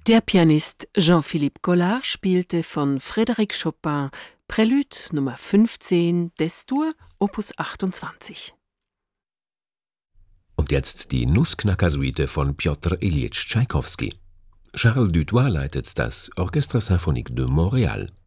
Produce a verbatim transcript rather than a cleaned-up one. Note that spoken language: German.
Der Pianist Jean-Philippe Collard spielte von Frédéric Chopin Prélude Nummer fünfzehn des-Dur, Opus achtundzwanzig. Und jetzt die Nussknacker-Suite von Pjotr Iljitsch Tschaikowski. Charles Dutoit leitet das Orchestre Symphonique de Montréal.